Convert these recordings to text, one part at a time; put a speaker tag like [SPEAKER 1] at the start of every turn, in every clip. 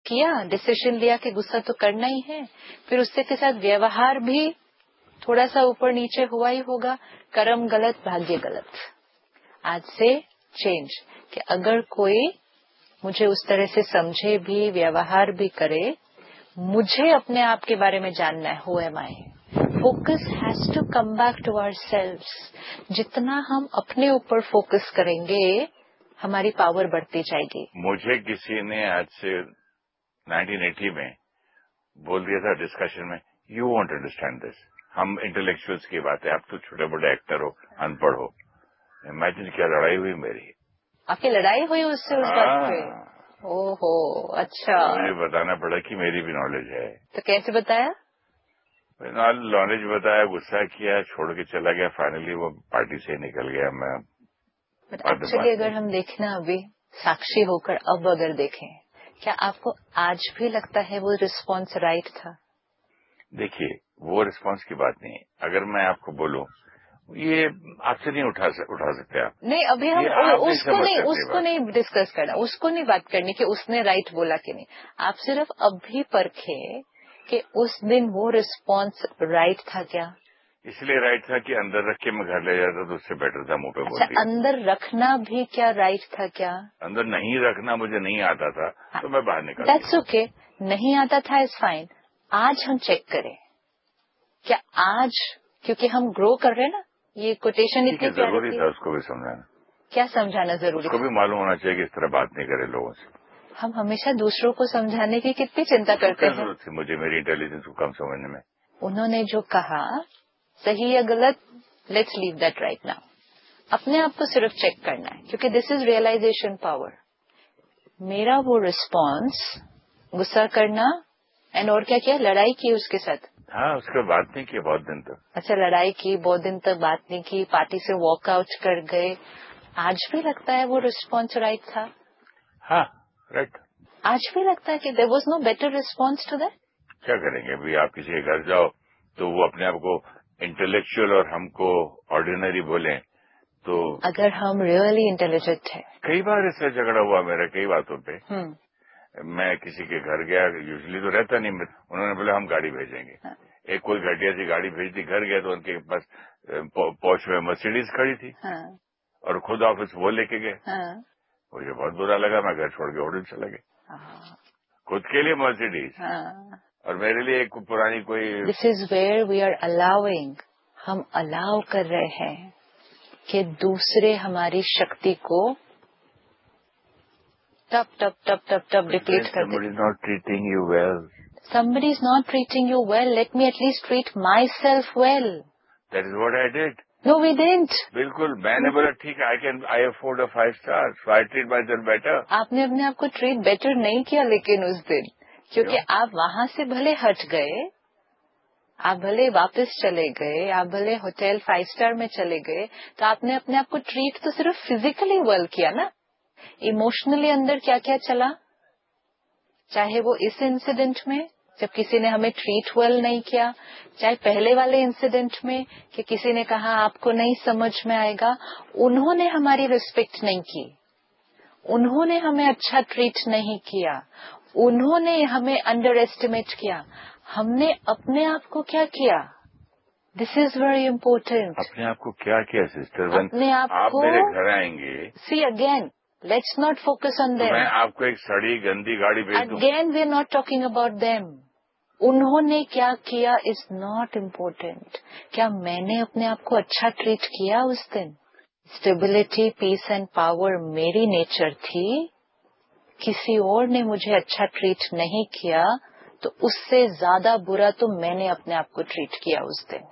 [SPEAKER 1] کیا، ڈیسیشن لیا کہ غصہ تو کرنا ہی ہے، پھر اس کے ساتھ ویوہار بھی تھوڑا سا اوپر نیچے ہوا ہی ہوگا، کرم غلط بھاگیہ غلط. آج سے چینج کہ اگر کوئی مجھے اس طرح سے سمجھے بھی، ویوہار بھی کرے، مجھے اپنے آپ کے بارے میں جاننا ہے. ہو M I. Focus has to come back to our سیلفس. جتنا ہم اپنے اوپر فوکس کریں گے ہماری پاور بڑھتی جائے گی.
[SPEAKER 2] مجھے کسی نے آج سے 1980 میں بول دیا تھا ڈسکشن میں، یو وانٹ انڈرسٹینڈ دس. ہم انٹلیکچوئلس کی بات ہے، آپ تو چھوٹے بڑے ایکٹر ہو، ان پڑھ ہو. امیجن کیا لڑائی ہوئی میری.
[SPEAKER 1] آپ کی لڑائی ہوئی اس سے اس بات پہ؟ او ہو، اچھا.
[SPEAKER 2] مجھے بتانا پڑا کہ میری بھی نالج ہے.
[SPEAKER 1] تو کیسے بتایا؟
[SPEAKER 2] نالج بتایا، غصہ کیا، چھوڑ کے چلا گیا. فائنلی وہ پارٹی سے نکل گیا. میں
[SPEAKER 1] ایکچولی اگر ہم دیکھیں نا، ابھی ساکشی ہو کر اب اگر دیکھیں، کیا آپ کو آج بھی لگتا ہے وہ رسپانس رائٹ تھا؟
[SPEAKER 2] دیکھیے، وہ رسپانس کی بات نہیں. اگر میں آپ کو بولوں، یہ آپ سے نہیں اٹھا سکتے آپ.
[SPEAKER 1] نہیں، ابھی ہم اس کو نہیں ڈسکس کرنا، اس کو نہیں بات کرنی کہ اس نے رائٹ بولا کہ نہیں. آپ صرف اب بھی پرکھیں کہ اس دن وہ رسپانس رائٹ تھا کیا.
[SPEAKER 2] اس لیے رائٹ تھا کہ اندر رکھ کے میں گھر لے جاتا تو اس سے بیٹر تھا منہ پہ بولتی.
[SPEAKER 1] اچھا، اندر رکھنا بھی کیا رائٹ تھا کیا؟
[SPEAKER 2] اندر نہیں رکھنا مجھے نہیں آتا تھا تو میں باہر نکل.
[SPEAKER 1] دیٹس اوکے، نہیں آتا تھا از فائن. آج ہم چیک کریں کیا آج، کیونکہ ہم گرو کر رہے ہیں نا. یہ کوٹیشن اتنی
[SPEAKER 2] ضروری تھا اس کو بھی سمجھانا.
[SPEAKER 1] کیا سمجھانا ضروری؟
[SPEAKER 2] اس کو بھی معلوم ہونا چاہیے کہ اس طرح بات نہیں کرے لوگوں سے.
[SPEAKER 1] ہم ہمیشہ دوسروں کو سمجھانے کی کتنی چنتا کرتے ہیں.
[SPEAKER 2] ضرورت تھی مجھے میری انٹیلیجنس کو کم سمجھنے میں.
[SPEAKER 1] انہوں نے جو کہا صحیح یا غلط، let's leave that right now. اپنے آپ کو صرف چیک کرنا ہے، کیونکہ دس از ریئلائزیشن پاور. میرا وہ رسپانس غصہ کرنا اینڈ اور کیا لڑائی کی اس کے ساتھ.
[SPEAKER 2] ہاں، اس کے بات نہیں کی بہت دن تک.
[SPEAKER 1] اچھا، لڑائی کی، بہت دن تک بات نہیں کی، پارٹی سے واک آؤٹ کر گئے. آج بھی لگتا ہے وہ رسپانس رائٹ تھا؟
[SPEAKER 2] ہاں رائٹ.
[SPEAKER 1] آج بھی لگتا ہے کہ there was no better response to that.
[SPEAKER 2] کیا کریں گے ابھی؟ آپ کسی کے گھر جاؤ تو وہ اپنے آپ کو انٹلیکچوئل اور ہم کو آرڈینری بولیں تو.
[SPEAKER 1] اگر ہم ریئلی انٹیلیجنٹ ہیں.
[SPEAKER 2] کئی بار اس سے جھگڑا ہوا میرا کئی باتوں پہ. میں کسی کے گھر گیا، یوزلی تو رہتا نہیں، انہوں نے بولا ہم گاڑی بھیجیں گے. ایک کوئی گھٹیا سی گاڑی بھیج دی. گھر گیا تو ان کے پاس پوش میں مرسیڈیز کھڑی تھی اور خود آفس وہ لے کے گئے. مجھے بہت برا لگا. میں گھر چھوڑ کے ہوٹل چلا گیا. خود کے لیے مرسیڈیز اور میرے لیے ایک پرانی کوئی.
[SPEAKER 1] دس is where we are allowing. ہم الاؤ کر رہے ہیں کہ دوسرے ہماری شکتی کو ٹپ ٹپ ٹپ ٹپ ٹپ ڈپلیٹ کر دیں.
[SPEAKER 2] Somebody is not treating you well.
[SPEAKER 1] Somebody is not treating you well. Let me at least treat myself well.
[SPEAKER 2] That is what I did.
[SPEAKER 1] No, we didn't.
[SPEAKER 2] بالکل. میں نے بولا ٹھیک ہے، I afford a 5 star, so I treat myself better.
[SPEAKER 1] آپ نے اپنے آپ کو ٹریٹ بیٹر نہیں کیا لیکن اس دن، کیونکہ آپ وہاں سے بھلے ہٹ گئے، آپ بھلے واپس چلے گئے، آپ بھلے ہوٹل 5 اسٹار میں چلے گئے، تو آپ نے اپنے آپ کو ٹریٹ تو صرف فزیکلی ویل کیا نا. ایموشنلی اندر کیا کیا چلا، چاہے وہ اس انسیڈنٹ میں جب کسی نے ہمیں ٹریٹ ویل نہیں کیا، چاہے پہلے والے انسیڈنٹ میں کہ کسی نے کہا آپ کو نہیں سمجھ میں آئے گا. انہوں نے ہماری ریسپیکٹ نہیں کی، انہوں نے ہمیں اچھا ٹریٹ نہیں کیا، انہوں نے ہمیں انڈر ایسٹیمیٹ کیا. ہم نے اپنے آپ کو کیا کیا؟ دس از ویری امپورٹینٹ.
[SPEAKER 2] اپنے آپ کو کیا کیا سسٹر؟
[SPEAKER 1] اپنے آپ کو
[SPEAKER 2] میرے گھر آئیں گے.
[SPEAKER 1] سی again, let's not focus on them.
[SPEAKER 2] میں آپ کو ایک سڑی گندی گاڑی بھیج دوں.
[SPEAKER 1] Again we are not talking about them. انہوں نے کیا کیا از ناٹ امپورٹینٹ. کیا میں نے اپنے آپ کو اچھا ٹریٹ کیا اس دن؟ اسٹیبلٹی، پیس اینڈ پاور میری نیچر تھی. کسی اور نے مجھے اچھا ٹریٹ نہیں کیا تو اس سے زیادہ برا تو میں نے اپنے آپ کو ٹریٹ کیا اس دن.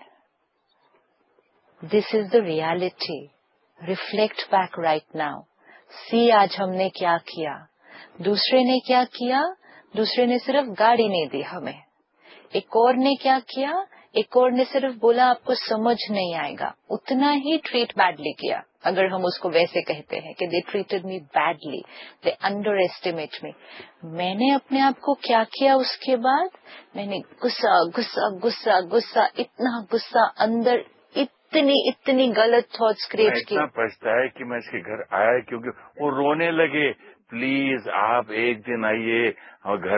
[SPEAKER 1] دس از the reality. Reflect back right now. سی آج ہم نے کیا کیا. دوسرے نے کیا کیا؟ دوسرے نے صرف گاڑی نہیں دی ہمیں. ایک اور نے کیا کیا؟ ایک اور نے صرف بولا آپ کو سمجھ نہیں آئے گا. اتنا ہی ٹریٹ بیڈلی کیا، اگر ہم اس کو ویسے کہتے ہیں کہ دے ٹریٹڈ می بیڈلی، دے انڈر ایسٹیمیٹ می. میں نے اپنے آپ کو کیا کیا اس کے بعد؟ میں نے غصہ غصہ غصہ غصہ، اتنا غصہ اندر، اتنی غلط تھاٹس کریٹ کی.
[SPEAKER 2] اتنا پچھتا ہے کہ میں اس کے گھر آیا کیونکہ وہ رونے لگے. پلیز آپ ایک دن آئیے اور گھر